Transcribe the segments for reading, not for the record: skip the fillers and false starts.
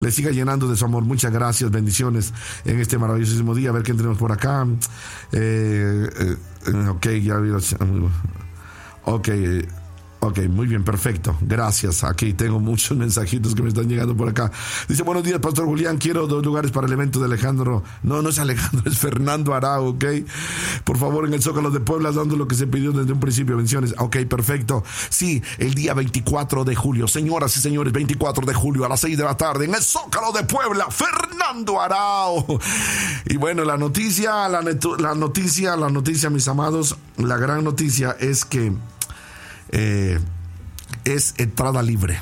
le siga llenando de su amor. Muchas gracias, bendiciones en este maravillosísimo día. A ver qué tenemos por acá. Ok, ya vi. Ok, muy bien, perfecto. Gracias. Aquí tengo muchos mensajitos que me están llegando por acá. Dice, buenos días, Pastor Julián. Quiero 2 lugares para el evento de Alejandro. No es Alejandro, es Fernando Arau, ok. Por favor, en el Zócalo de Puebla, dando lo que se pidió desde un principio. Bendiciones. Ok, perfecto. Sí, el día 24 de julio. Señoras y señores, 24 de julio a las 6 de la tarde en el Zócalo de Puebla. Fernando Arau. Y bueno, la noticia, mis amados, la gran noticia es que es entrada libre.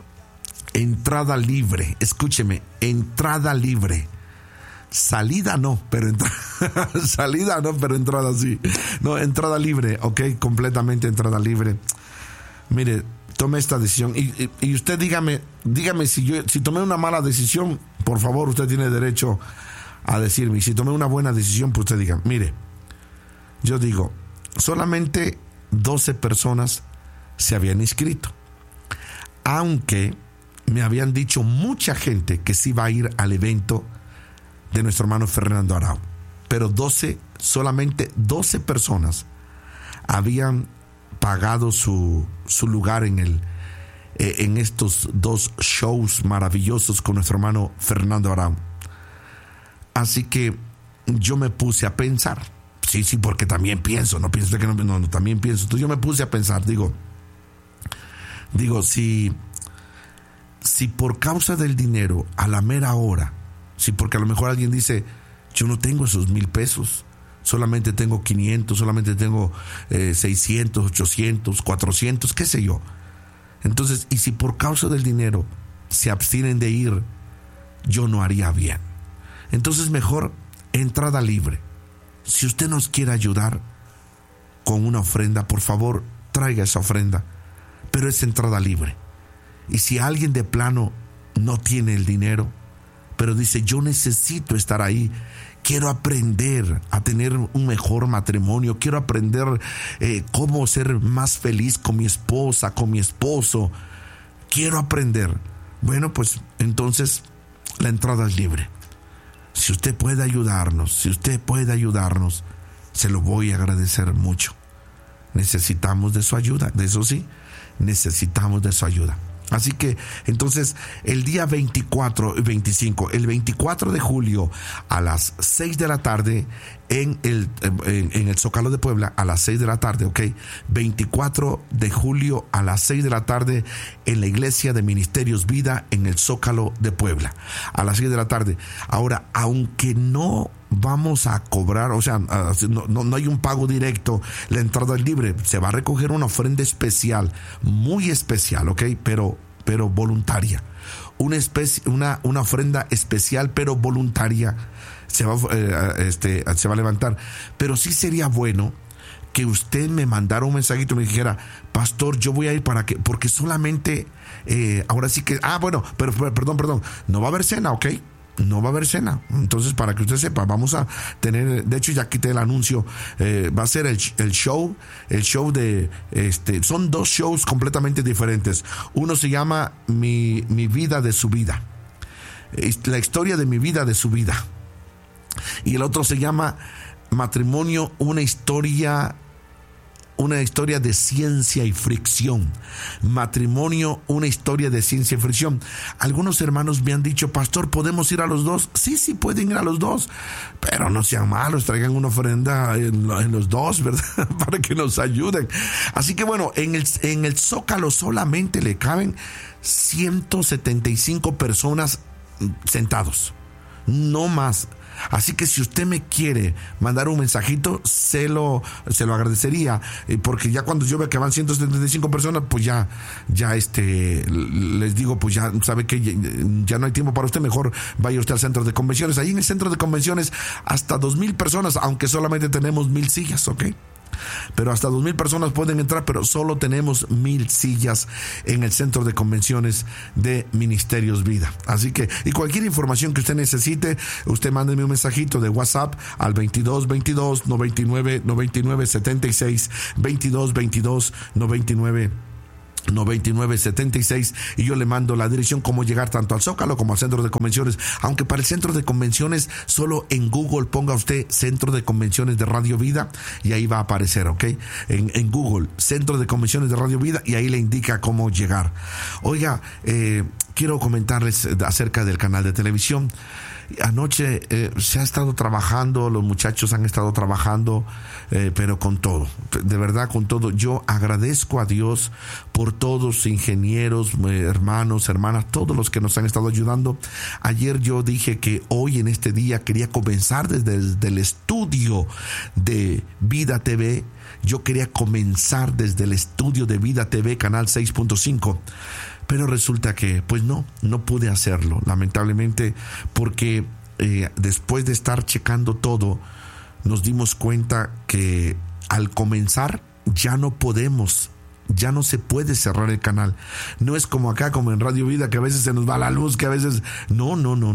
Escúcheme, entrada libre. Salida no, pero entrada sí. No, entrada libre, ok, completamente entrada libre. Mire, tome esta decisión y usted dígame si tomé una mala decisión, por favor, usted tiene derecho a decirme. Y si tomé una buena decisión, pues usted diga, mire, yo digo, solamente 12 personas se habían inscrito, aunque me habían dicho mucha gente que sí va a ir al evento de nuestro hermano Fernando Arau, pero solamente 12 personas habían pagado su lugar en estos 2 shows maravillosos con nuestro hermano Fernando Arau. Así que yo me puse a pensar, sí, porque también pienso, no pienso que no, también pienso. Entonces yo me puse a pensar, digo, si por causa del dinero a la mera hora, porque a lo mejor alguien dice, yo no tengo esos 1,000 pesos, solamente tengo 500, solamente tengo 600, 800, 400, qué sé yo. Entonces, y si por causa del dinero se abstienen de ir, yo no haría bien. Entonces mejor entrada libre. Si usted nos quiere ayudar con una ofrenda, por favor, traiga esa ofrenda, pero es entrada libre. Y si alguien de plano no tiene el dinero, pero dice, yo necesito estar ahí, quiero aprender a tener un mejor matrimonio, quiero aprender cómo ser más feliz con mi esposa, con mi esposo, quiero aprender, bueno, pues entonces la entrada es libre. Si usted puede ayudarnos, se lo voy a agradecer mucho. Necesitamos de su ayuda, de eso sí, necesitamos de su ayuda. Así que entonces el día 24 el 24 de julio a las 6 de la tarde en el Zócalo de Puebla, a las 6 de la tarde, ok, 24 de julio a las 6 de la tarde en la Iglesia de Ministerios Vida en el Zócalo de Puebla, a las 6 de la tarde. Ahora, aunque no vamos a cobrar, o sea, no hay un pago directo, la entrada es libre, se va a recoger una ofrenda especial, muy especial, ok, pero voluntaria, una ofrenda especial pero voluntaria se va a levantar. Pero sí sería bueno que usted me mandara un mensajito y me dijera, pastor, yo voy a ir porque solamente ahora sí que, pero perdón, no va a haber cena, ok. No va a haber cena. Entonces, para que usted sepa, vamos a tener, de hecho ya quité el anuncio, va a ser el show de, son 2 shows completamente diferentes. Uno se llama Mi vida de su vida, la historia de mi vida de su vida, y el otro se llama Matrimonio, una historia de ciencia y fricción. Matrimonio, una historia de ciencia y fricción. Algunos hermanos me han dicho, pastor, ¿podemos ir a los 2? Sí, pueden ir a los 2, pero no sean malos, traigan una ofrenda en los 2, ¿verdad? Para que nos ayuden. Así que bueno, en el Zócalo solamente le caben 175 personas sentados, no más. Así que si usted me quiere mandar un mensajito, se lo agradecería, porque ya cuando yo veo que van 175 personas, pues ya les digo, pues ya sabe que ya no hay tiempo para usted, mejor vaya usted al centro de convenciones. Ahí en el centro de convenciones hasta 2,000 personas, aunque solamente tenemos 1,000 sillas, ¿ok? Pero hasta 2,000 personas pueden entrar, pero solo tenemos 1,000 sillas en el centro de convenciones de Ministerios Vida. Así que, y cualquier información que usted necesite, usted mándeme un mensajito de WhatsApp al 2222 99 99 76, 2222 99 9976, y yo le mando la dirección cómo llegar tanto al Zócalo como al centro de convenciones, aunque para el centro de convenciones solo en Google ponga usted Centro de Convenciones de Radio Vida y ahí va a aparecer, ¿ok? En Google, Centro de Convenciones de Radio Vida, y ahí le indica cómo llegar. Oiga, quiero comentarles acerca del canal de televisión. Anoche se ha estado trabajando, los muchachos han estado trabajando, pero con todo, de verdad con todo. Yo agradezco a Dios por todos, ingenieros, hermanos, hermanas, todos los que nos han estado ayudando. Ayer yo dije que hoy en este día quería comenzar desde el estudio de Vida TV. Yo quería comenzar desde el estudio de Vida TV, canal 6.5. Pero resulta que, pues no pude hacerlo, lamentablemente, porque después de estar checando todo, nos dimos cuenta que al comenzar ya no se puede cerrar el canal. No es como acá, como en Radio Vida, que a veces se nos va la luz, que a veces... No.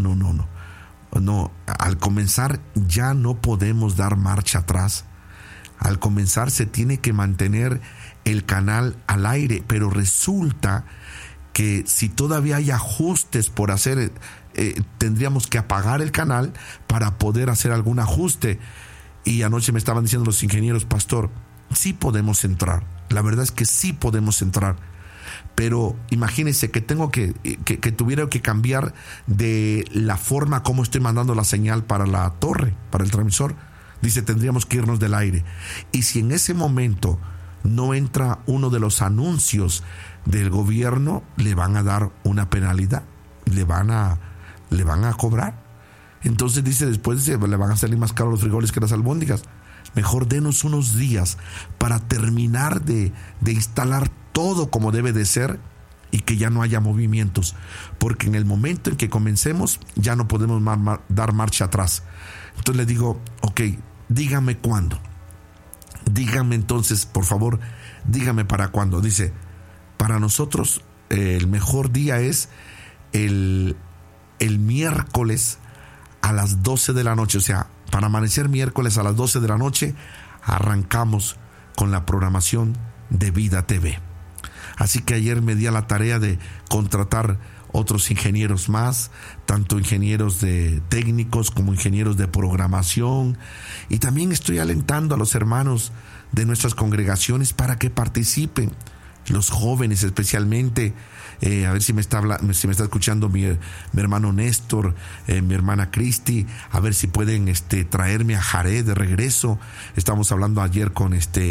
Al comenzar ya no podemos dar marcha atrás. Al comenzar se tiene que mantener el canal al aire, pero resulta que si todavía hay ajustes por hacer, tendríamos que apagar el canal para poder hacer algún ajuste. Y anoche me estaban diciendo los ingenieros, pastor, sí podemos entrar. La verdad es que sí podemos entrar. Pero imagínense que tengo que tuviera que cambiar de la forma como estoy mandando la señal para la torre, para el transmisor. Dice, tendríamos que irnos del aire. Y si en ese momento no entra uno de los anuncios del gobierno, le van a dar una penalidad, le van a cobrar. Entonces dice, después le van a salir más caros los frijoles que las albóndigas. Mejor denos unos días para terminar de instalar todo como debe de ser y que ya no haya movimientos, porque en el momento en que comencemos ya no podemos dar marcha atrás. Entonces le digo, ok, dígame cuándo. Dígame entonces, por favor, dígame para cuándo. Dice, para nosotros el mejor día es el miércoles a las 12 de la noche. O sea, para amanecer miércoles a las 12 de la noche arrancamos con la programación de Vida TV. Así que ayer me di a la tarea de contratar otros ingenieros más, tanto ingenieros de técnicos como ingenieros de programación, y también estoy alentando a los hermanos de nuestras congregaciones para que participen, los jóvenes especialmente. A ver si me está escuchando mi hermano Néstor, mi hermana Cristi, a ver si pueden traerme a Jared de regreso. Estamos hablando ayer con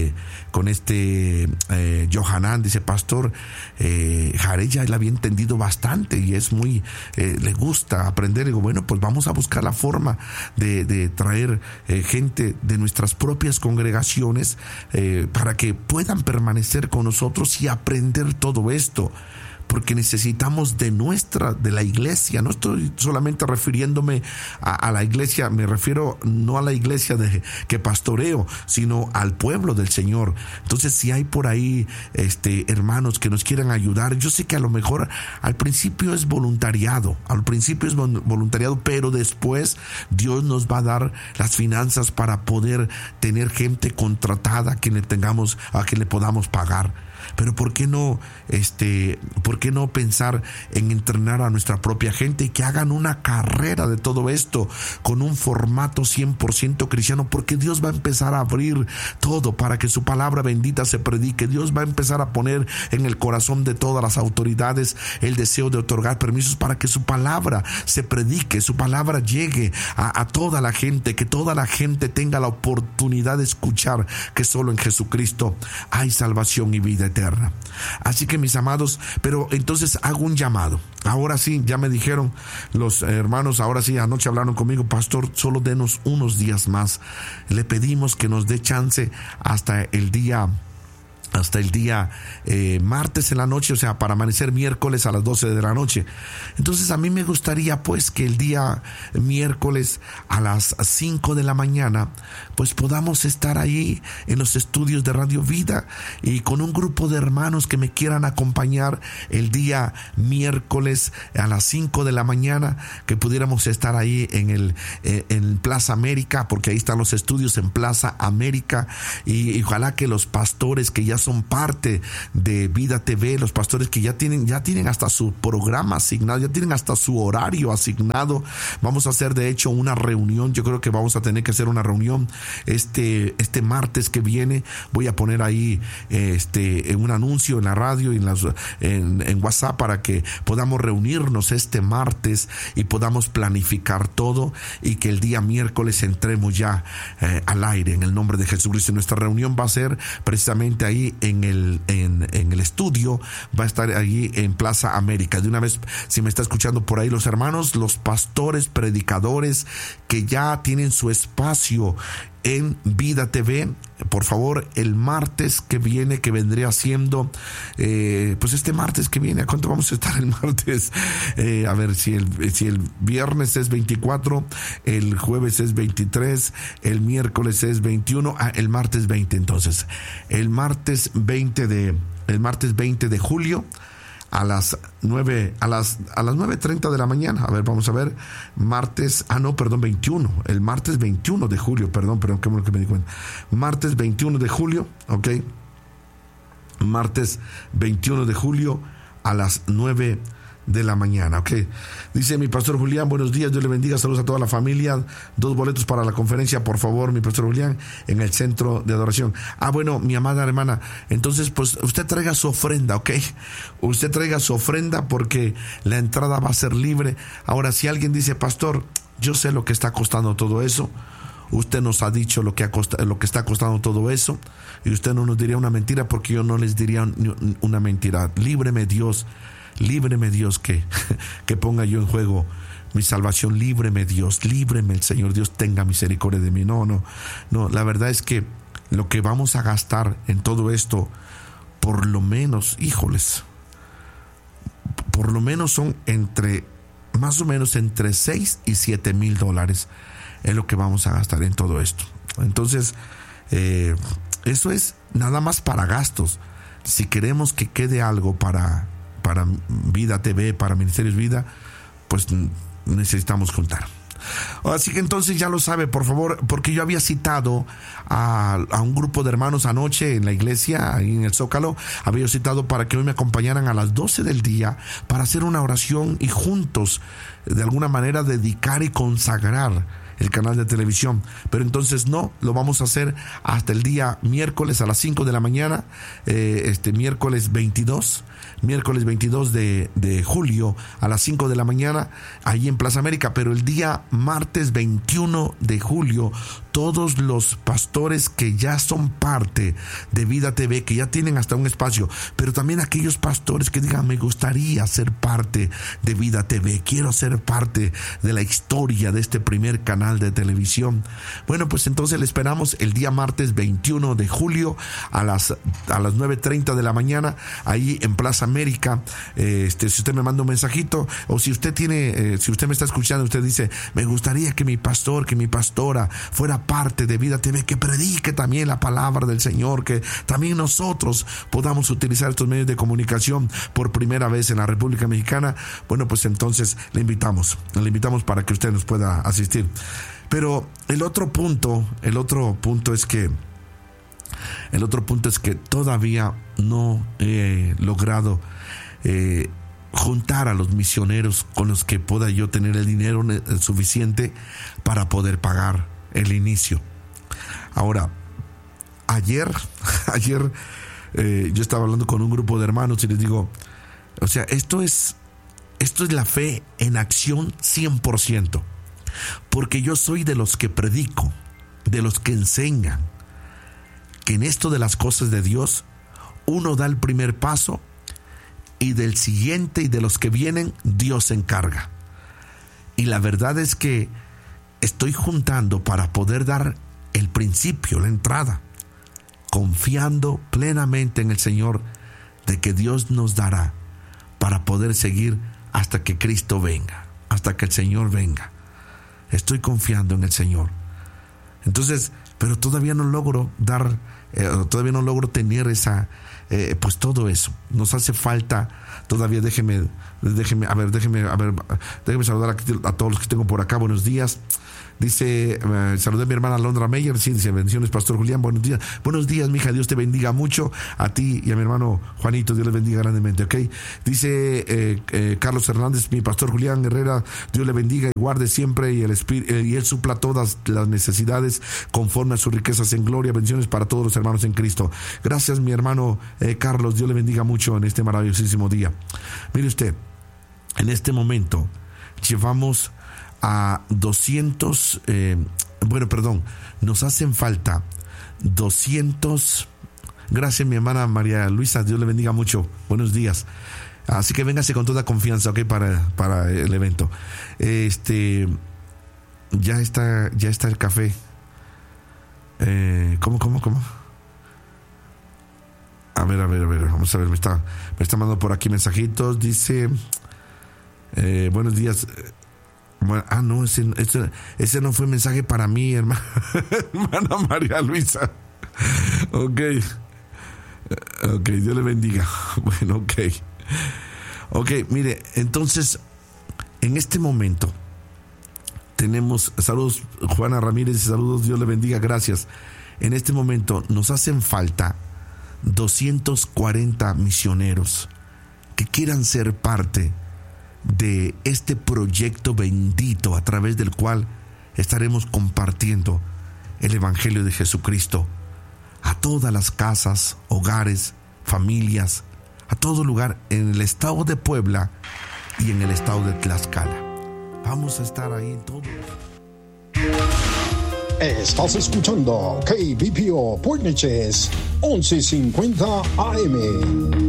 Johanan, dice, pastor, Jared ya él había entendido bastante y es muy, le gusta aprender. Digo, bueno, pues vamos a buscar la forma de traer gente de nuestras propias congregaciones para que puedan permanecer con nosotros y aprender todo esto. Porque necesitamos de la iglesia. No estoy solamente refiriéndome a la iglesia, me refiero no a la iglesia que pastoreo, sino al pueblo del Señor. Entonces, si hay por ahí hermanos que nos quieran ayudar, yo sé que a lo mejor al principio es voluntariado, pero después Dios nos va a dar las finanzas para poder tener gente contratada a quien le podamos pagar. Pero ¿por qué no pensar en entrenar a nuestra propia gente y que hagan una carrera de todo esto con un formato 100% cristiano? Porque Dios va a empezar a abrir todo para que su palabra bendita se predique. Dios va a empezar a poner en el corazón de todas las autoridades el deseo de otorgar permisos para que su palabra se predique, su palabra llegue a toda la gente, que toda la gente tenga la oportunidad de escuchar que solo en Jesucristo hay salvación y vida eterna. Así que, mis amados, pero entonces hago un llamado. Ahora sí, ya me dijeron los hermanos, ahora sí, anoche hablaron conmigo, pastor, solo denos unos días más. Le pedimos que nos dé chance hasta el día martes en la noche, o sea, para amanecer miércoles a las 12 de la noche. Entonces a mí me gustaría pues que el día miércoles a las 5 de la mañana pues podamos estar ahí en los estudios de Radio Vida y con un grupo de hermanos que me quieran acompañar el día miércoles a las 5 de la mañana, que pudiéramos estar ahí en Plaza América, porque ahí están los estudios en Plaza América, y ojalá que los pastores que ya son parte de Vida TV, los pastores que ya tienen hasta su programa asignado, ya tienen hasta su horario asignado. Vamos a hacer de hecho una reunión. Yo creo que vamos a tener que hacer una reunión este martes que viene. Voy a poner ahí un anuncio en la radio y en WhatsApp para que podamos reunirnos este martes y podamos planificar todo, y que el día miércoles entremos ya al aire en el nombre de Jesucristo. Nuestra reunión va a ser precisamente ahí en el estudio, va a estar ahí en Plaza América. De una vez, si me está escuchando por ahí los hermanos, los pastores, predicadores que ya tienen su espacio en Vida TV, por favor, el martes que viene, que vendría siendo pues este martes que viene, ¿a cuánto vamos a estar el martes? A ver, si el viernes es 24, el jueves es 23, el miércoles es 21, el martes 20. Entonces, el martes 20 de julio a las 9:30 de la mañana. A ver, vamos a ver. 21. El martes 21 de julio, perdón, qué bueno que me di cuenta. Martes 21 de julio, ok. Martes 21 de julio a las 9 de la mañana, ok. Dice mi pastor Julián: buenos días, Dios le bendiga, saludos a toda la familia, 2 boletos para la conferencia, por favor, mi pastor Julián, en el centro de adoración. Bueno, mi amada hermana, entonces pues usted traiga su ofrenda, ok. Usted traiga su ofrenda porque la entrada va a ser libre. Ahora, si alguien dice: pastor, yo sé lo que está costando todo eso, usted nos ha dicho lo que está costando todo eso, y usted no nos diría una mentira, porque yo no les diría una mentira. Líbreme Dios que ponga yo en juego mi salvación. Líbreme Dios, líbreme el Señor Dios, tenga misericordia de mí. No, la verdad es que lo que vamos a gastar en todo esto, por lo menos, son más o menos entre 6 y 7 mil dólares es lo que vamos a gastar en todo esto. Entonces, eso es nada más para gastos. Si queremos que quede algo para Vida TV, para Ministerios Vida, pues necesitamos juntar. Así que entonces ya lo sabe, por favor, porque yo había citado a un grupo de hermanos anoche en la iglesia, ahí en el Zócalo. Había citado para que hoy me acompañaran a las 12 del día para hacer una oración y juntos, de alguna manera, dedicar y consagrar el canal de televisión. Pero entonces no, lo vamos a hacer hasta el día miércoles a las 5 de la mañana, miércoles 22 de julio a las 5 de la mañana, ahí en Plaza América. Pero el día martes 21 de julio, todos los pastores que ya son parte de Vida TV, que ya tienen hasta un espacio, pero también aquellos pastores que digan: me gustaría ser parte de Vida TV, quiero ser parte de la historia de este primer canal de televisión. Bueno, pues entonces le esperamos el día martes 21 de julio a las 9:30 de la mañana, ahí en Plaza América. Si usted me manda un mensajito, o si usted me está escuchando, usted dice: me gustaría que mi pastor, que mi pastora fuera parte de Vida TV, que predique también la palabra del Señor, que también nosotros podamos utilizar estos medios de comunicación por primera vez en la República Mexicana. Bueno, pues entonces le invitamos para que usted nos pueda asistir. Pero el otro punto es que todavía no he logrado juntar a los misioneros con los que pueda yo tener el dinero suficiente para poder pagar el inicio. Ahora, ayer yo estaba hablando con un grupo de hermanos y les digo: o sea, esto es la fe en acción 100%, porque yo soy de los que predico, de los que enseñan que en esto de las cosas de Dios uno da el primer paso, y del siguiente y de los que vienen Dios se encarga. Y la verdad es que estoy juntando para poder dar el principio, la entrada, confiando plenamente en el Señor de que Dios nos dará para poder seguir hasta que Cristo venga, hasta que el Señor venga. Estoy confiando en el Señor. Entonces, pero todavía no logro tener esa, pues todo eso. Nos hace falta todavía, déjeme Déjeme saludar a todos los que tengo por acá. Buenos días. Dice, saludé a mi hermana Londra Meyer. Sí, dice, bendiciones, Pastor Julián. Buenos días, mija. Dios te bendiga mucho. A ti y a mi hermano Juanito, Dios les bendiga grandemente, ¿ok? Dice Carlos Hernández, mi Pastor Julián Herrera, Dios le bendiga y guarde siempre, y Él supla todas las necesidades conforme a sus riquezas en gloria. Bendiciones para todos los hermanos en Cristo. Gracias, mi hermano Carlos. Dios le bendiga mucho en este maravillosísimo día. Mire usted, en este momento llevamos a 200, nos hacen falta 200. Gracias, mi hermana María Luisa, Dios le bendiga mucho, buenos días. Así que véngase con toda confianza, ok, para el evento. Ya está el café. ¿Cómo? A ver, vamos a ver, me está mandando por aquí mensajitos, dice, buenos días. No, ese no fue mensaje para mí, hermana María Luisa. Ok, Dios le bendiga. Bueno, ok, mire, entonces, en este momento tenemos, saludos Juana Ramírez, saludos, Dios le bendiga, gracias. En este momento nos hacen falta 240 misioneros que quieran ser parte de este proyecto bendito a través del cual estaremos compartiendo el Evangelio de Jesucristo a todas las casas, hogares, familias, a todo lugar en el estado de Puebla y en el estado de Tlaxcala. Vamos a estar ahí todos. Estás escuchando KBPO Port Neches 1150 AM.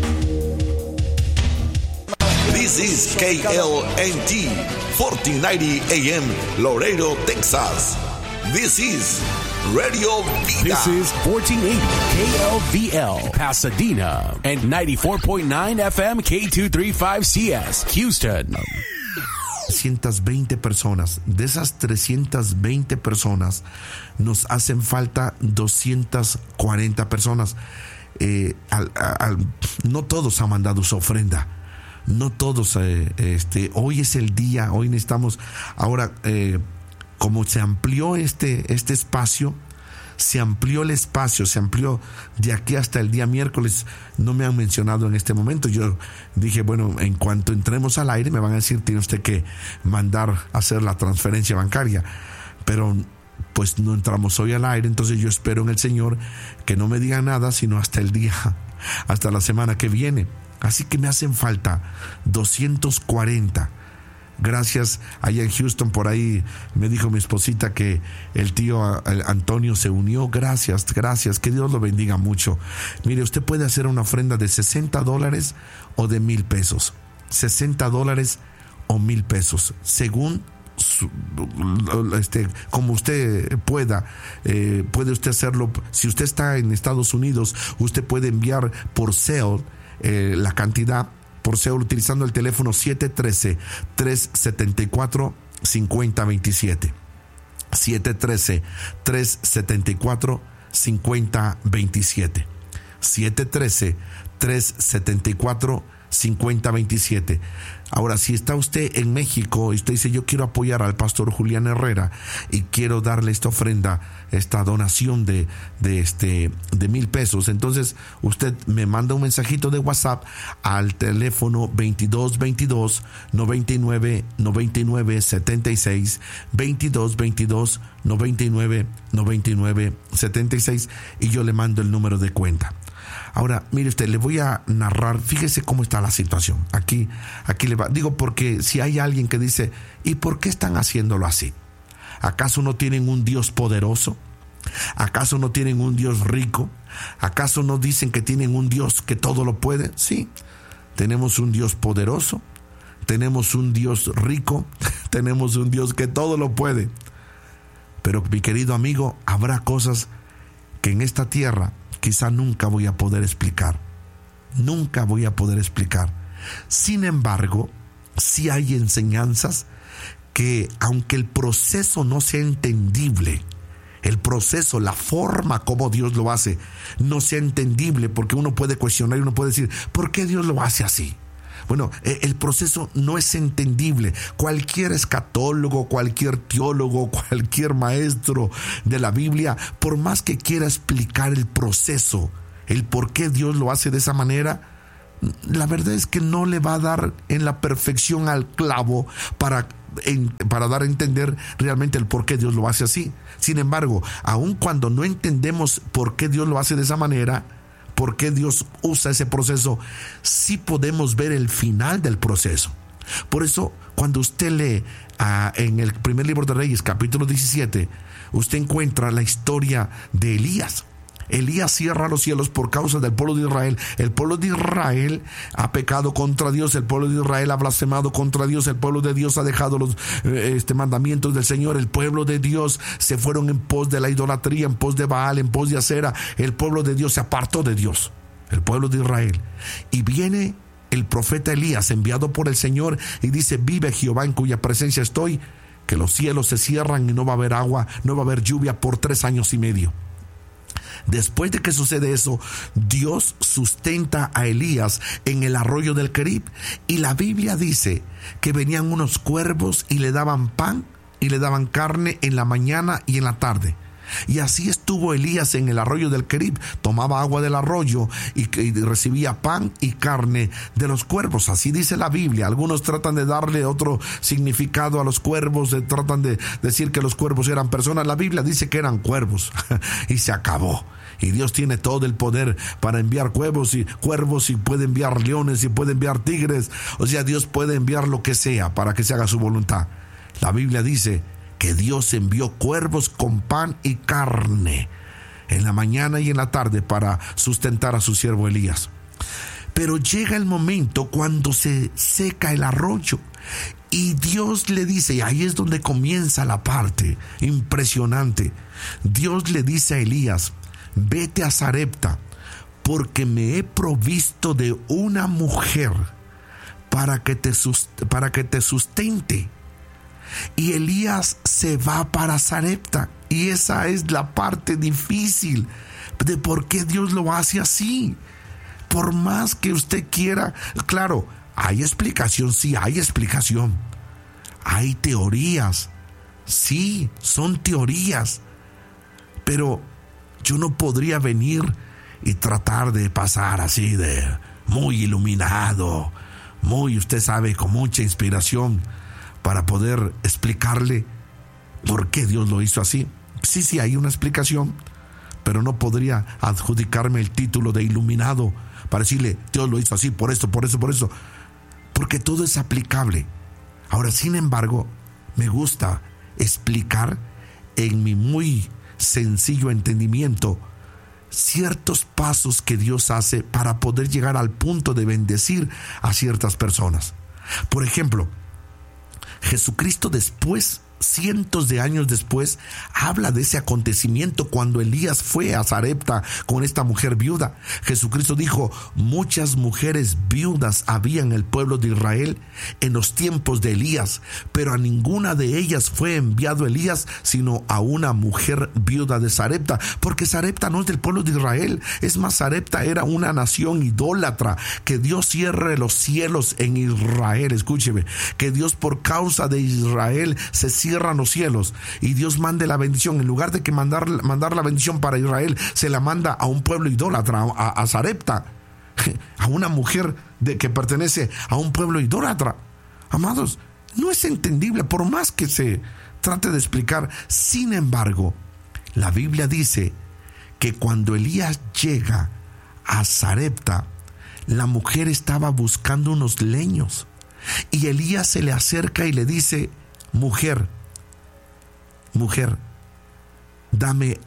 This is KLNT 1490 AM Laredo, Texas. This is Radio Vida. This is 1480 KLVL Pasadena and 94.9 FM K235CS Houston. 320 personas. De esas 320 personas nos hacen falta 240 personas. No todos han mandado su ofrenda. No todos, hoy es el día, hoy necesitamos, ahora, como se amplió este espacio, se amplió el espacio, se amplió de aquí hasta el día miércoles. No me han mencionado en este momento. Yo dije, bueno, en cuanto entremos al aire me van a decir, tiene usted que mandar a hacer la transferencia bancaria, pero pues no entramos hoy al aire. Entonces yo espero en el Señor que no me diga nada sino hasta el día, hasta la semana que viene. Así que me hacen falta 240. Gracias, allá en Houston, por ahí me dijo mi esposita que el tío Antonio se unió. Gracias, que Dios lo bendiga mucho. Mire, usted puede hacer una ofrenda de $60 o de $1,000. $60 o $1,000, según como usted pueda. Puede usted hacerlo. Si usted está en Estados Unidos, usted puede enviar por Zelle la cantidad por Zelle utilizando el teléfono 713-374-5027. 713-374-5027. 713-374-5027. Ahora, si está usted en México y usted dice, yo quiero apoyar al Pastor Julián Herrera y quiero darle esta ofrenda, esta donación de $1,000, entonces usted me manda un mensajito de WhatsApp al teléfono 2222-99-99-76, 2222-99-99-76, y yo le mando el número de cuenta. Ahora, mire usted, le voy a narrar, fíjese cómo está la situación. Aquí le va, digo, porque si hay alguien que dice, ¿y por qué están haciéndolo así? ¿Acaso no tienen un Dios poderoso? ¿Acaso no tienen un Dios rico? ¿Acaso no dicen que tienen un Dios que todo lo puede? Sí, tenemos un Dios poderoso, tenemos un Dios rico, tenemos un Dios que todo lo puede. Pero, mi querido amigo, habrá cosas que en esta tierra quizá nunca voy a poder explicar. Nunca voy a poder explicar. Sin embargo, sí hay enseñanzas que, aunque el proceso no sea entendible, el proceso, la forma como Dios lo hace, no sea entendible, porque uno puede cuestionar y uno puede decir, ¿por qué Dios lo hace así? Bueno, el proceso no es entendible. Cualquier escatólogo, cualquier teólogo, cualquier maestro de la Biblia, por más que quiera explicar el proceso, el por qué Dios lo hace de esa manera, la verdad es que no le va a dar en la perfección al clavo para dar a entender realmente el por qué Dios lo hace así. Sin embargo, aun cuando no entendemos por qué Dios lo hace de esa manera, por qué Dios usa ese proceso, sí podemos ver el final del proceso. Por eso, cuando usted lee en el primer libro de Reyes, capítulo 17, usted encuentra la historia de Elías. Elías cierra los cielos por causa del pueblo de Israel. El pueblo de Israel ha pecado contra Dios. El pueblo de Israel ha blasfemado contra Dios. El pueblo de Dios ha dejado los mandamientos del Señor. El pueblo de Dios se fueron en pos de la idolatría, en pos de Baal, en pos de Acera. El pueblo de Dios se apartó de Dios, el pueblo de Israel. Y viene el profeta Elías, enviado por el Señor, y dice: vive Jehová en cuya presencia estoy, que los cielos se cierran y no va a haber agua, no va a haber lluvia por 3 años y medio. Después de que sucede eso, Dios sustenta a Elías en el arroyo del Querib, y la Biblia dice que venían unos cuervos y le daban pan y le daban carne en la mañana y en la tarde. Y así estuvo Elías en el arroyo del Querib. Tomaba agua del arroyo y recibía pan y carne de los cuervos. Así dice la Biblia. Algunos tratan de darle otro significado a los cuervos, tratan de decir que los cuervos eran personas. La Biblia dice que eran cuervos y se acabó. Y Dios tiene todo el poder para enviar cuervos y puede enviar leones y puede enviar tigres. O sea, Dios puede enviar lo que sea para que se haga su voluntad. La Biblia dice que Dios envió cuervos con pan y carne en la mañana y en la tarde para sustentar a su siervo Elías. Pero llega el momento cuando se seca el arroyo y Dios le dice, y ahí es donde comienza la parte impresionante. Dios le dice a Elías: vete a Sarepta, porque me he provisto de una mujer para que te sustente. Y Elías se va para Sarepta, y esa es la parte difícil de por qué Dios lo hace así. Por más que usted quiera, claro, hay explicación, sí, hay explicación. Hay teorías, sí, son teorías, pero yo no podría venir y tratar de pasar así de muy iluminado, usted sabe, con mucha inspiración, para poder explicarle por qué Dios lo hizo así. Sí, hay una explicación, pero no podría adjudicarme el título de iluminado para decirle: Dios lo hizo así, por esto, porque todo es aplicable. Ahora, sin embargo, me gusta explicar en mi muy sencillo entendimiento ciertos pasos que Dios hace para poder llegar al punto de bendecir a ciertas personas. Por ejemplo, Jesucristo después, cientos de años después, habla de ese acontecimiento cuando Elías fue a Sarepta con esta mujer viuda. Jesucristo dijo: muchas mujeres viudas había en el pueblo de Israel en los tiempos de Elías, pero a ninguna de ellas fue enviado Elías, sino a una mujer viuda de Sarepta, porque Sarepta no es del pueblo de Israel. Es más, Sarepta era una nación idólatra. Que Dios cierre los cielos en Israel. Escúcheme, que Dios, por causa de Israel, se cierran los cielos y Dios mande la bendición. En lugar de que mandar la bendición para Israel, se la manda a un pueblo idólatra, a Sarepta, a una mujer que pertenece a un pueblo idólatra. Amados, no es entendible por más que se trate de explicar. Sin embargo, la Biblia dice que cuando Elías llega a Sarepta, la mujer estaba buscando unos leños y Elías se le acerca y le dice: mujer, tráeme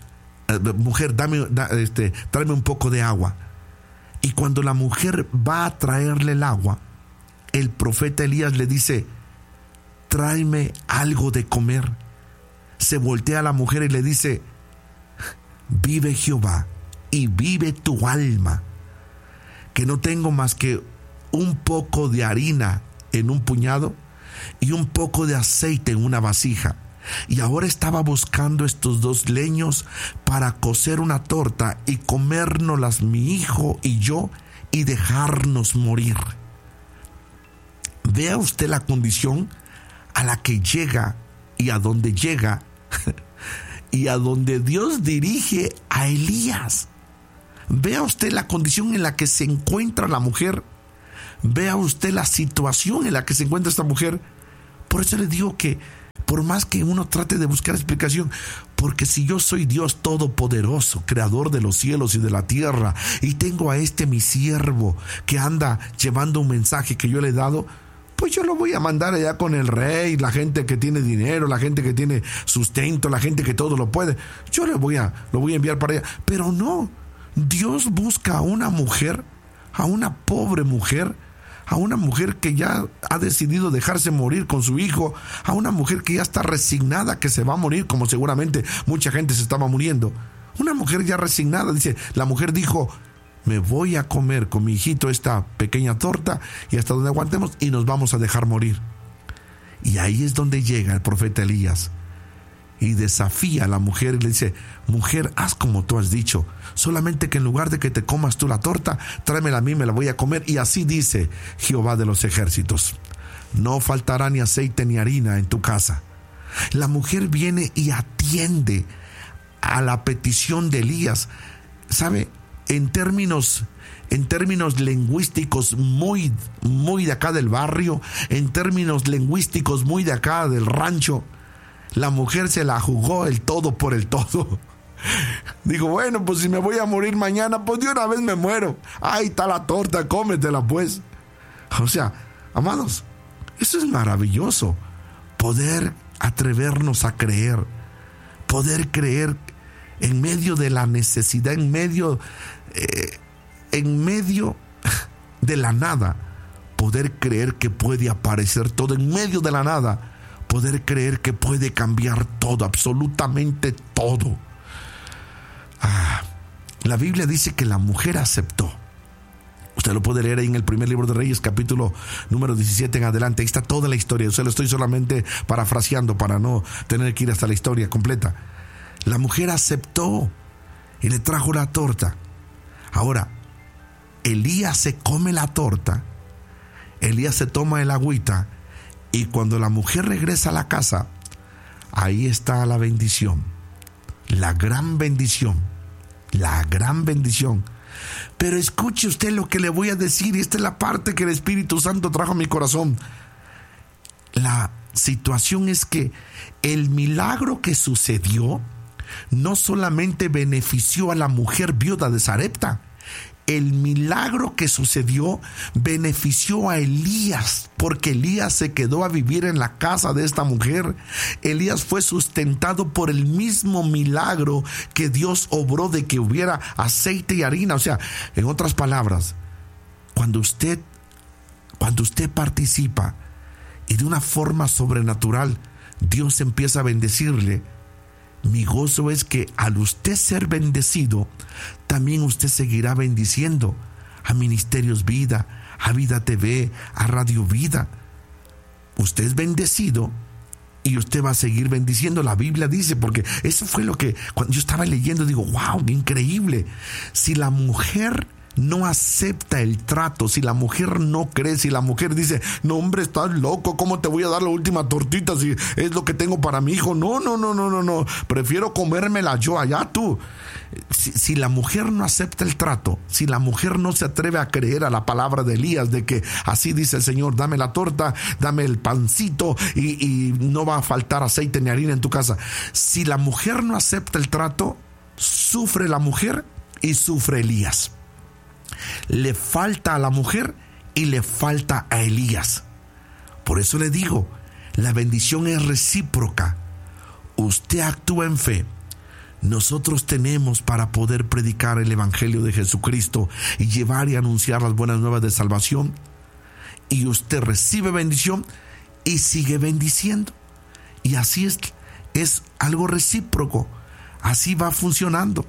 un poco de agua. Y cuando la mujer va a traerle el agua, el profeta Elías le dice: tráeme algo de comer. Se voltea a la mujer y le dice: vive Jehová y vive tu alma, que no tengo más que un poco de harina en un puñado y un poco de aceite en una vasija. Y ahora estaba buscando estos 2 leños para cocer una torta y comérnoslas mi hijo y yo y dejarnos morir. Vea usted la condición a la que llega y a donde llega y a donde Dios dirige a Elías. Vea usted la condición en la que se encuentra la mujer. Vea usted la situación en la que se encuentra esta mujer. Por eso le digo que por más que uno trate de buscar explicación, porque si yo soy Dios todopoderoso, creador de los cielos y de la tierra, y tengo a mi siervo que anda llevando un mensaje que yo le he dado, pues yo lo voy a mandar allá con el rey, la gente que tiene dinero, la gente que tiene sustento, la gente que todo lo puede. Yo lo voy a enviar para allá. Pero no, Dios busca a una mujer, a una pobre mujer, a una mujer que ya ha decidido dejarse morir con su hijo, a una mujer que ya está resignada que se va a morir, como seguramente mucha gente se estaba muriendo. Una mujer ya resignada, dice, la mujer dijo, me voy a comer con mi hijito esta pequeña torta y hasta donde aguantemos y nos vamos a dejar morir. Y ahí es donde llega el profeta Elías y desafía a la mujer y le dice, mujer, haz como tú has dicho, solamente que en lugar de que te comas tú la torta, tráemela a mí, me la voy a comer. Y así dice Jehová de los ejércitos, no faltará ni aceite ni harina en tu casa. La mujer viene y atiende a la petición de Elías. ¿Sabe? En términos lingüísticos muy de acá del barrio, en términos lingüísticos muy de acá del rancho, la mujer se la jugó el todo por el todo. Digo, bueno, pues si me voy a morir mañana, pues de una vez me muero. Ahí está la torta, cómetela pues. O sea, amados, eso es maravilloso. Poder atrevernos a creer. Poder creer en medio de la necesidad, en medio de la nada. Poder creer que puede aparecer todo en medio de la nada. Poder creer que puede cambiar todo, absolutamente todo. La Biblia dice que la mujer aceptó. Usted lo puede leer ahí en el primer libro de Reyes, capítulo número 17 en adelante. Ahí está toda la historia. Yo se lo estoy solamente parafraseando para no tener que ir hasta la historia completa. La mujer aceptó y le trajo la torta. Ahora, Elías se come la torta, Elías se toma el agüita, y cuando la mujer regresa a la casa, ahí está la bendición, la gran bendición, la gran bendición. Pero escuche usted lo que le voy a decir, y esta es la parte que el Espíritu Santo trajo a mi corazón. La situación es que el milagro que sucedió no solamente benefició a la mujer viuda de Sarepta, el milagro que sucedió benefició a Elías, porque Elías se quedó a vivir en la casa de esta mujer. Elías fue sustentado por el mismo milagro que Dios obró de que hubiera aceite y harina. O sea, en otras palabras, cuando usted participa y de una forma sobrenatural Dios empieza a bendecirle, mi gozo es que al usted ser bendecido, también usted seguirá bendiciendo a Ministerios Vida, a Vida TV, a Radio Vida. Usted es bendecido y usted va a seguir bendiciendo. La Biblia dice, porque eso fue lo que cuando yo estaba leyendo, digo, wow, increíble. Si la mujer no acepta el trato, si la mujer no cree, si la mujer dice, no hombre, estás loco, ¿cómo te voy a dar la última tortita si es lo que tengo para mi hijo? No, prefiero comérmela yo, allá tú. Si la mujer no acepta el trato, si la mujer no se atreve a creer a la palabra de Elías, de que así dice el Señor, dame la torta, dame el pancito y no va a faltar aceite ni harina en tu casa. Si la mujer no acepta el trato, sufre la mujer y sufre Elías. Le falta a la mujer y le falta a Elías. Por eso le digo, la bendición es recíproca. Usted actúa en fe. Nosotros tenemos para poder predicar el evangelio de Jesucristo y llevar y anunciar las buenas nuevas de salvación. Y usted recibe bendición y sigue bendiciendo. Y así es algo recíproco. Así va funcionando.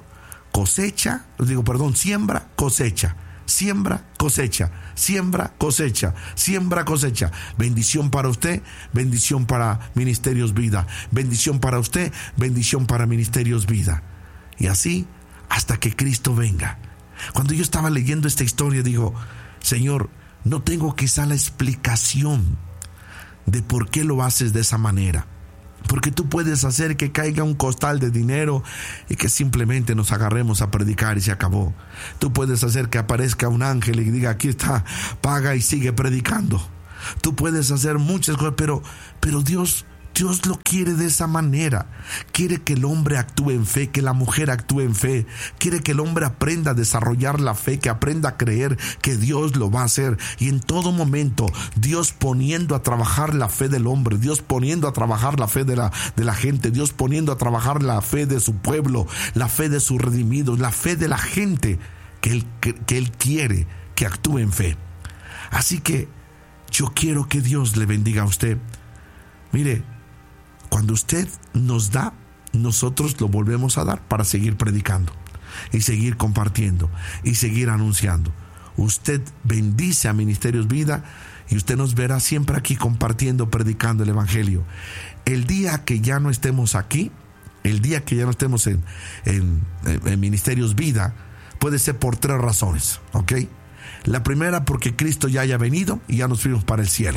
Siembra, cosecha. Siembra, cosecha, siembra, cosecha, siembra, cosecha. Bendición para usted, bendición para Ministerios Vida. Bendición para usted, bendición para Ministerios Vida. Y así hasta que Cristo venga. Cuando yo estaba leyendo esta historia, digo, Señor, no tengo quizá la explicación de por qué lo haces de esa manera. Porque tú puedes hacer que caiga un costal de dinero y que simplemente nos agarremos a predicar y se acabó. Tú puedes hacer que aparezca un ángel y diga, aquí está, paga y sigue predicando. Tú puedes hacer muchas cosas, pero Dios lo quiere de esa manera. Quiere que el hombre actúe en fe, que la mujer actúe en fe. Quiere que el hombre aprenda a desarrollar la fe, que aprenda a creer que Dios lo va a hacer. Y en todo momento, Dios poniendo a trabajar la fe del hombre, Dios poniendo a trabajar la fe de la gente, Dios poniendo a trabajar la fe de su pueblo, la fe de sus redimidos, la fe de la gente que Él quiere que actúe en fe. Así que yo quiero que Dios le bendiga a usted. Mire, cuando usted nos da, nosotros lo volvemos a dar para seguir predicando y seguir compartiendo y seguir anunciando. Usted bendice a Ministerios Vida y usted nos verá siempre aquí compartiendo, predicando el Evangelio. El día que ya no estemos aquí, el día que ya no estemos en Ministerios Vida, puede ser por 3 razones, ¿ok? La primera, porque Cristo ya haya venido y ya nos fuimos para el cielo.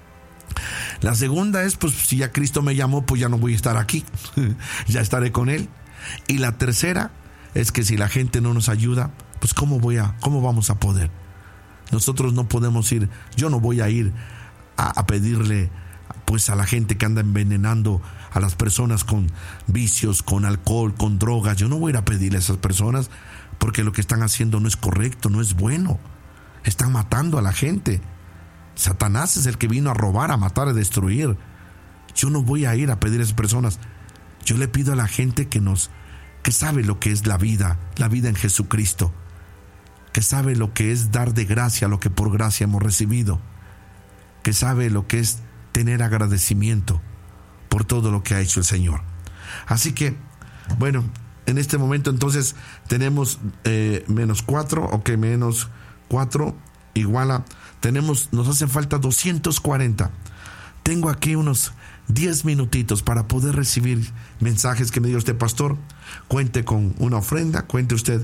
La segunda es, pues si ya Cristo me llamó, pues ya no voy a estar aquí, ya estaré con Él. Y la tercera es que si la gente no nos ayuda, pues ¿cómo vamos a poder? Nosotros no podemos ir, yo no voy a ir a pedirle pues a la gente que anda envenenando a las personas con vicios, con alcohol, con drogas. Yo no voy a ir a pedirle a esas personas porque lo que están haciendo no es correcto, no es bueno. Están matando a la gente. Satanás es el que vino a robar, a matar, a destruir. Yo no voy a ir a pedir a esas personas. Yo le pido a la gente que sabe lo que es la vida en Jesucristo, que sabe lo que es dar de gracia lo que por gracia hemos recibido, que sabe lo que es tener agradecimiento por todo lo que ha hecho el Señor. Así que, bueno, en este momento entonces tenemos menos 4, ok, menos 4 igual a, nos hacen falta 240. Tengo aquí unos 10 minutitos para poder recibir mensajes que me diga usted, pastor, cuente con una ofrenda, cuente usted,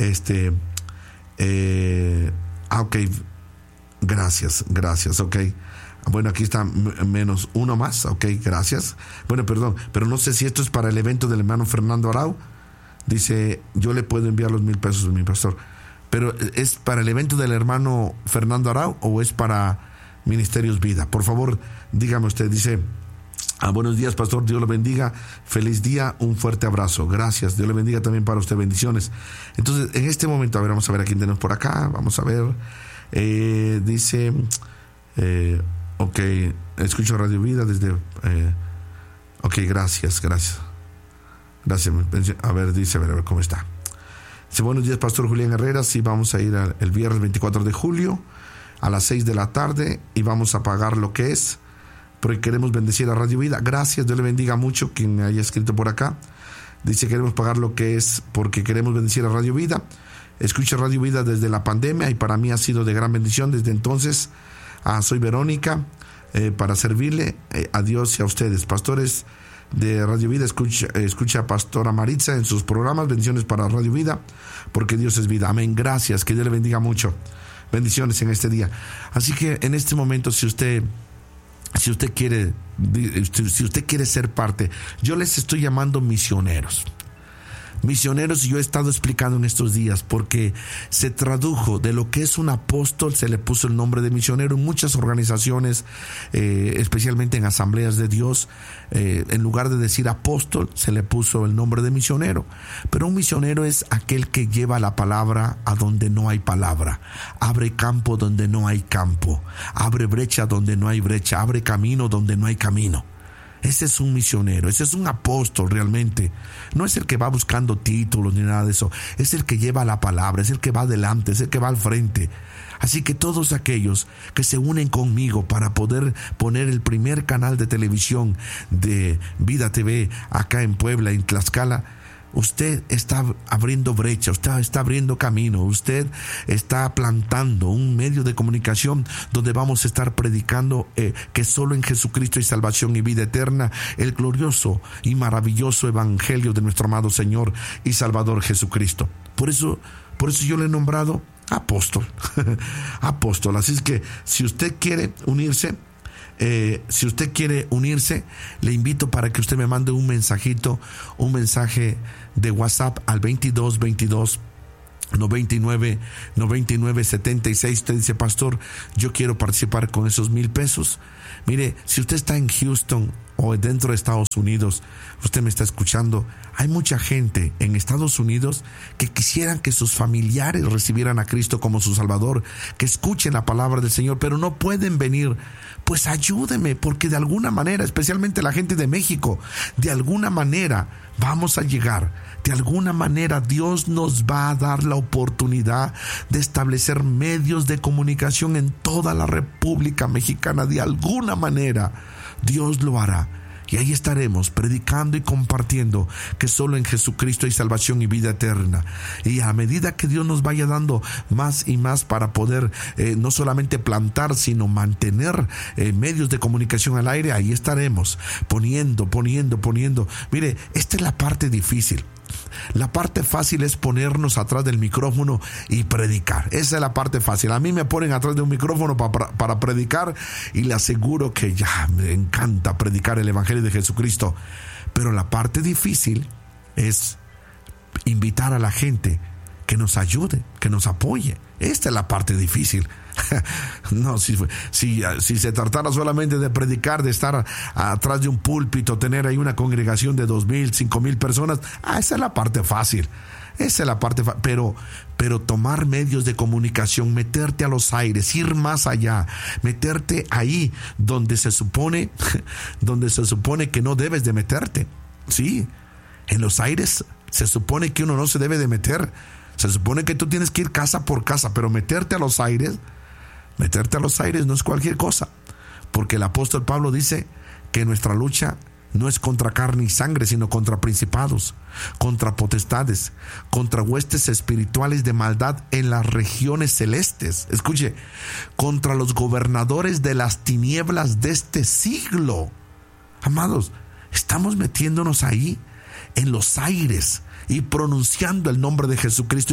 ok, gracias, ok. Bueno, aquí está menos 1 más, ok, gracias. Bueno, perdón, pero no sé si esto es para el evento del hermano Fernando Arau. Dice, yo le puedo enviar los $1,000 a mi pastor. Pero ¿es para el evento del hermano Fernando Arau o es para Ministerios Vida? Por favor, dígame usted. Dice, buenos días, pastor, Dios lo bendiga, feliz día, un fuerte abrazo, gracias, Dios le bendiga también para usted, bendiciones. Entonces, en este momento, vamos a ver a quién tenemos por acá, vamos a ver, dice, ok, escucho Radio Vida desde, ok, gracias, a ver, dice, a ver cómo está. Dice, buenos días, pastor Julián Herrera. Sí, vamos a ir el viernes 24 de julio a las 6 de la tarde y vamos a pagar lo que es, porque queremos bendecir a Radio Vida. Gracias, Dios le bendiga mucho quien me haya escrito por acá. Dice, queremos pagar lo que es porque queremos bendecir a Radio Vida. Escucho Radio Vida desde la pandemia y para mí ha sido de gran bendición desde entonces. Soy Verónica, para servirle a Dios y a ustedes, pastores de Radio Vida. Escucha a Pastora Maritza en sus programas. Bendiciones para Radio Vida, porque Dios es vida. Amén. Gracias, que Dios le bendiga mucho. Bendiciones en este día. Así que en este momento, si usted quiere ser parte, yo les estoy llamando misioneros. Misioneros, y yo he estado explicando en estos días porque se tradujo de lo que es un apóstol, se le puso el nombre de misionero en muchas organizaciones, especialmente en asambleas de Dios. En lugar de decir apóstol, se le puso el nombre de misionero. Pero un misionero es aquel que lleva la palabra a donde no hay palabra, abre campo donde no hay campo, abre brecha donde no hay brecha, abre camino donde no hay camino. Ese es un misionero, ese es un apóstol realmente. No es el que va buscando títulos ni nada de eso. Es el que lleva la palabra, es el que va adelante, es el que va al frente. Así que todos aquellos que se unen conmigo para poder poner el primer canal de televisión de Vida TV acá en Puebla, en Tlaxcala, usted está abriendo brecha, usted está abriendo camino, usted está plantando un medio de comunicación donde vamos a estar predicando que solo en Jesucristo hay salvación y vida eterna, el glorioso y maravilloso evangelio de nuestro amado Señor y Salvador Jesucristo. Por eso yo le he nombrado apóstol. Apóstol. Así es que si usted quiere unirse, le invito para que usted me mande un mensaje de WhatsApp al 2222 99 76. Usted dice: pastor, yo quiero participar con esos $1,000. Mire, si usted está en Houston o dentro de Estados Unidos, usted me está escuchando, hay mucha gente en Estados Unidos que quisieran que sus familiares recibieran a Cristo como su Salvador, que escuchen la palabra del Señor, pero no pueden venir. Pues ayúdeme, porque de alguna manera, especialmente la gente de México, de alguna manera vamos a llegar. De alguna manera Dios nos va a dar la oportunidad de establecer medios de comunicación en toda la República Mexicana. De alguna manera Dios lo hará. Y ahí estaremos predicando y compartiendo que solo en Jesucristo hay salvación y vida eterna. Y a medida que Dios nos vaya dando más y más para poder no solamente plantar, sino mantener medios de comunicación al aire, ahí estaremos poniendo. Mire, esta es la parte difícil. La parte fácil es ponernos atrás del micrófono y predicar. Esa es la parte fácil. A mí me ponen atrás de un micrófono para predicar, y le aseguro que ya me encanta predicar el Evangelio de Jesucristo. Pero la parte difícil es invitar a la gente que nos ayude, que nos apoye. Esta es la parte difícil. No, si se tratara solamente de predicar, de estar atrás de un púlpito, tener ahí una congregación de 2,000, 5,000 personas, esa es la parte fácil. Pero tomar medios de comunicación, meterte a los aires, ir más allá, meterte ahí donde se supone que no debes de meterte. Sí, en los aires se supone que uno no se debe de meter. Se supone que tú tienes que ir casa por casa, pero meterte a los aires no es cualquier cosa, porque el apóstol Pablo dice que nuestra lucha no es contra carne y sangre, sino contra principados, contra potestades, contra huestes espirituales de maldad en las regiones celestes. Escuche, contra los gobernadores de las tinieblas de este siglo. Amados, estamos metiéndonos ahí en los aires y pronunciando el nombre de Jesucristo,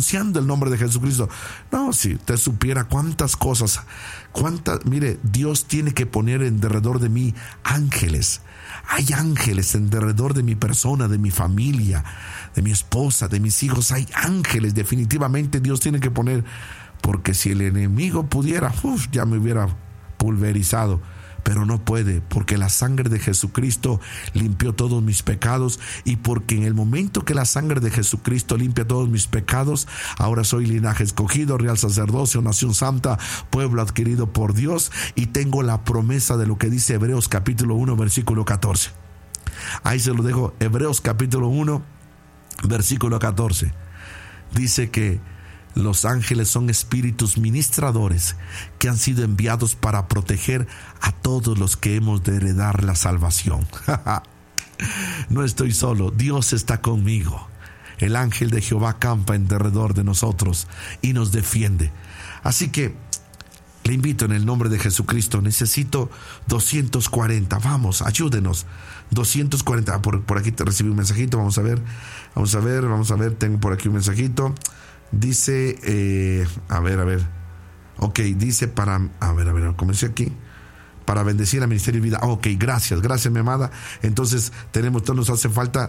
No, si te supiera cuántas cosas, mire, Dios tiene que poner en derredor de mí ángeles. Hay ángeles en derredor de mi persona, de mi familia, de mi esposa, de mis hijos. Hay ángeles, definitivamente Dios tiene que poner, porque si el enemigo pudiera, ya me hubiera pulverizado. Pero no puede, porque la sangre de Jesucristo limpió todos mis pecados, y porque en el momento que la sangre de Jesucristo limpia todos mis pecados, ahora soy linaje escogido, real sacerdocio, nación santa, pueblo adquirido por Dios, y tengo la promesa de lo que dice Hebreos capítulo 1 versículo 14. Ahí se lo dejo, Hebreos capítulo 1 versículo 14. Dice que los ángeles son espíritus ministradores que han sido enviados para proteger a todos los que hemos de heredar la salvación. No estoy solo, Dios está conmigo. El ángel de Jehová campa en derredor de nosotros y nos defiende. Así que le invito en el nombre de Jesucristo. Necesito 240. Vamos, ayúdenos. 240. Por aquí te recibí un mensajito. Vamos a ver. Tengo por aquí un mensajito. Dice, a ver. Ok, dice comencé aquí. Para bendecir al Ministerio de Vida. Ok, gracias, mi amada. Entonces, nos hace falta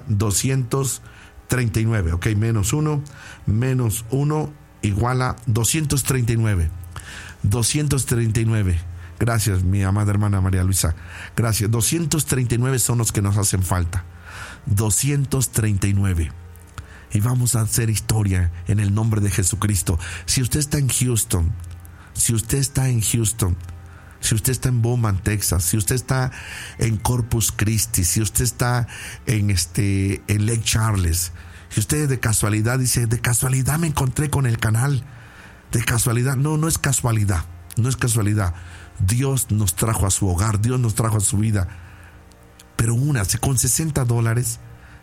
239. Ok, menos uno igual a 239. 239. Gracias, mi amada hermana María Luisa. Gracias. 239 son los que nos hacen falta. 239. Y vamos a hacer historia en el nombre de Jesucristo. Si usted está en Houston, si usted está en Beaumont, Texas, si usted está en Corpus Christi, si usted está en Lake Charles, si usted de casualidad dice, de casualidad me encontré con el canal, de casualidad, no es casualidad. Dios nos trajo a su hogar, Dios nos trajo a su vida. Pero con $60,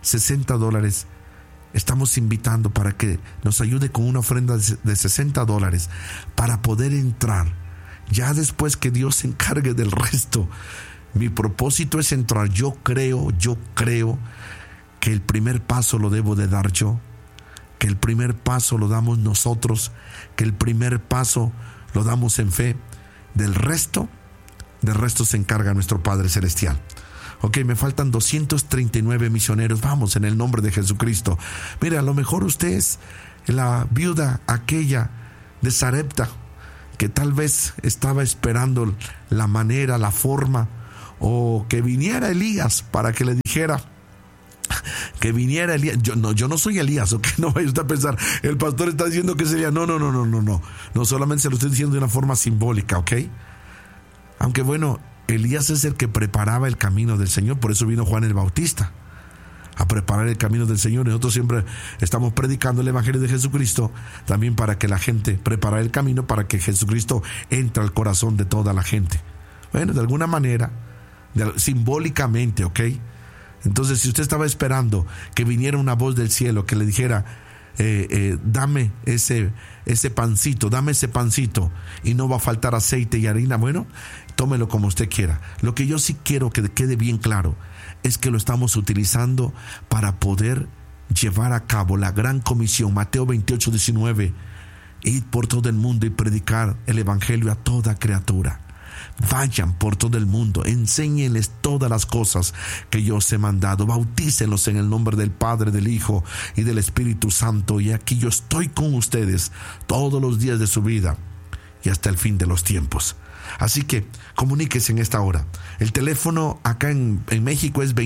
estamos invitando para que nos ayude con una ofrenda de $60 para poder entrar. Ya después que Dios se encargue del resto, mi propósito es entrar. Yo creo que el primer paso lo debo de dar yo, que el primer paso lo damos nosotros, que el primer paso lo damos en fe. Del resto se encarga nuestro Padre Celestial. Ok, me faltan 239 misioneros. Vamos, en el nombre de Jesucristo. Mire, a lo mejor usted es la viuda aquella de Sarepta, que tal vez estaba esperando la manera, la forma, o que viniera Elías para que le dijera que viniera Elías. Yo no soy Elías, ¿ok? No vaya usted a pensar, el pastor está diciendo que sería. No, solamente se lo estoy diciendo de una forma simbólica, ¿ok? Aunque bueno, Elías es el que preparaba el camino del Señor, por eso vino Juan el Bautista a preparar el camino del Señor. Y nosotros siempre estamos predicando el Evangelio de Jesucristo, también para que la gente prepare el camino, para que Jesucristo entre al corazón de toda la gente. Bueno, de alguna manera, simbólicamente, ¿ok? Entonces, si usted estaba esperando que viniera una voz del cielo que le dijera, dame ese pancito, dame ese pancito, y no va a faltar aceite y harina, bueno, tómelo como usted quiera. Lo que yo sí quiero que quede bien claro es que lo estamos utilizando para poder llevar a cabo la gran comisión. Mateo 28:19, id por todo el mundo y predicar el evangelio a toda criatura. Vayan por todo el mundo, enséñenles todas las cosas que yo os he mandado, bautícenlos en el nombre del Padre, del Hijo y del Espíritu Santo, y aquí yo estoy con ustedes todos los días de su vida y hasta el fin de los tiempos. Así que comuníquese en esta hora. El teléfono acá en México es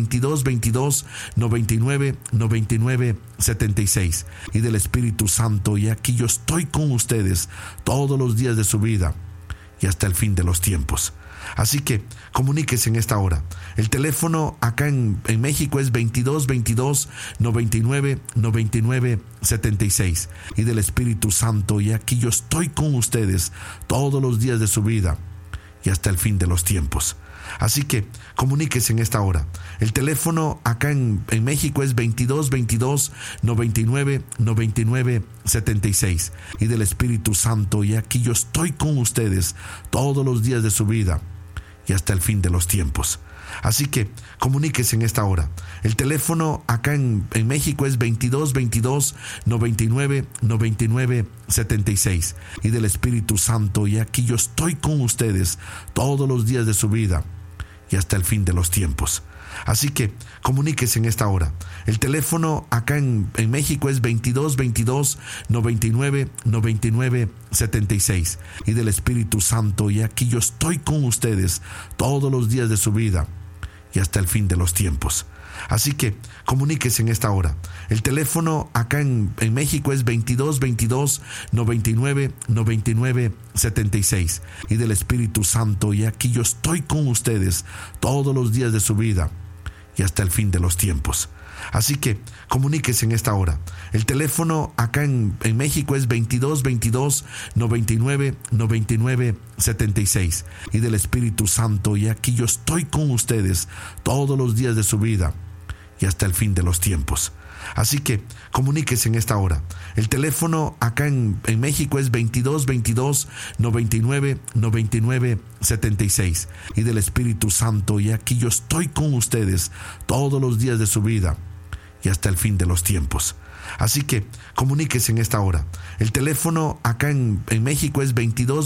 22-22-99-99-76 y del Espíritu Santo, y aquí yo estoy con ustedes todos los días de su vida y hasta el fin de los tiempos. Así que comuníquese en esta hora. El teléfono acá en México es 22-22-99-99-76 y del Espíritu Santo, y aquí yo estoy con ustedes todos los días de su vida y hasta el fin de los tiempos. Así que comuníquese en esta hora. El teléfono acá en México es 22-22-99-99-76 y del Espíritu Santo, y aquí yo estoy con ustedes todos los días de su vida y hasta el fin de los tiempos. Así que comuníquese en esta hora. El teléfono acá en México es 22-22-99-99-76 y del Espíritu Santo, y aquí yo estoy con ustedes todos los días de su vida y hasta el fin de los tiempos. Así que comuníquese en esta hora. El teléfono acá en México es 22-22-99-99-76 y del Espíritu Santo, y aquí yo estoy con ustedes todos los días de su vida y hasta el fin de los tiempos. Así que comuníquese en esta hora. El teléfono acá en México es 22-22-99-99-76 y del Espíritu Santo, y aquí yo estoy con ustedes todos los días de su vida y hasta el fin de los tiempos. Así que comuníquese en esta hora. El teléfono acá en México es 22-22-99-99-76 y del Espíritu Santo, y aquí yo estoy con ustedes todos los días de su vida y hasta el fin de los tiempos. Así que comuníquese en esta hora. El teléfono acá en México es 22-22-99-99-76 y del Espíritu Santo, y aquí yo estoy con ustedes todos los días de su vida y hasta el fin de los tiempos. Así que comuníquese en esta hora. El teléfono acá en México es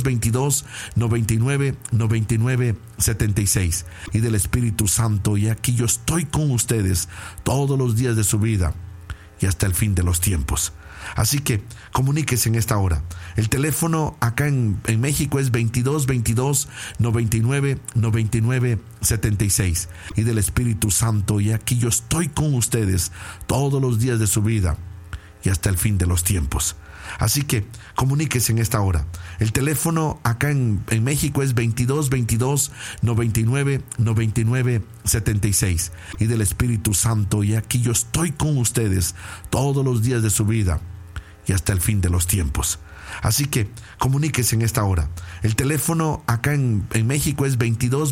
22-22-99-99-76 y del Espíritu Santo, y aquí yo estoy con ustedes todos los días de su vida y hasta el fin de los tiempos. Así que comuníquese en esta hora. El teléfono acá en México es 22-22-99-99-76 y del Espíritu Santo, y aquí yo estoy con ustedes todos los días de su vida y hasta el fin de los tiempos. Así que comuníquese en esta hora. El teléfono acá en México es 22-22-99-99-76 y del Espíritu Santo, y aquí yo estoy con ustedes todos los días de su vida y hasta el fin de los tiempos. Así que comuníquese en esta hora. El teléfono acá en México es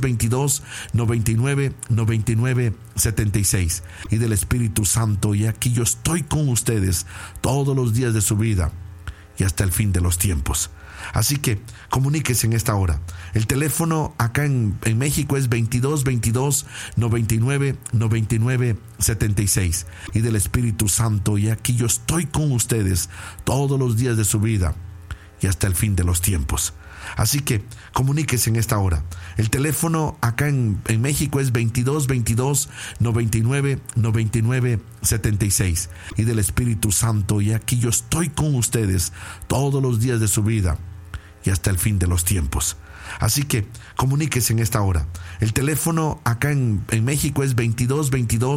22-22-99-99-76 y del Espíritu Santo, y aquí yo estoy con ustedes todos los días de su vida y hasta el fin de los tiempos. Así que comuníquese en esta hora. El teléfono acá en México es 22 22 99 99 76. Y del Espíritu Santo, y aquí yo estoy con ustedes todos los días de su vida y hasta el fin de los tiempos. Así que comuníquese en esta hora. El teléfono acá en México es 22 22 99 99 76. Y del Espíritu Santo, y aquí yo estoy con ustedes todos los días de su vida y hasta el fin de los tiempos. Así que comuníquese en esta hora. El teléfono acá en México es 22 22